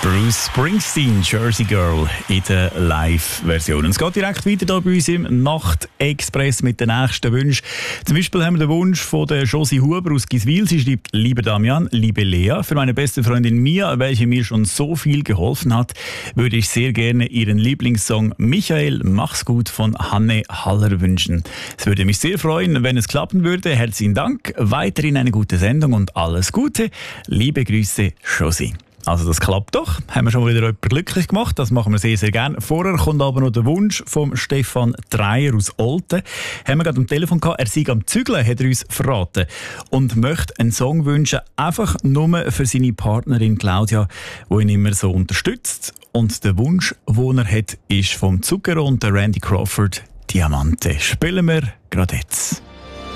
Bruce Springsteen, Jersey Girl in der Live-Version. Es geht direkt weiter hier bei uns im Nacht-Express mit den nächsten Wünschen. Zum Beispiel haben wir den Wunsch von der Josie Huber aus Giswil. Sie schreibt: Liebe Damian, liebe Lea, für meine beste Freundin Mia, welche mir schon so viel geholfen hat, würde ich sehr gerne ihren Lieblingssong Michael, mach's gut von Hanne Haller wünschen. Es würde mich sehr freuen, wenn es klappen würde. Herzlichen Dank, weiterhin eine gute Sendung und alles Gute. Liebe Grüße, Josie. Also das klappt doch. Haben wir schon mal wieder jemanden glücklich gemacht. Das machen wir sehr, sehr gerne. Vorher kommt aber noch der Wunsch vom Stefan Dreier aus Olten. Haben wir gerade am Telefon gehabt. Er sei am Zügeln, hat er uns verraten. Und möchte einen Song wünschen, einfach nur für seine Partnerin Claudia, die ihn immer so unterstützt. Und der Wunsch, den er hat, ist vom Zucchero und der Randy Crawford, Diamante. Spielen wir gerade jetzt.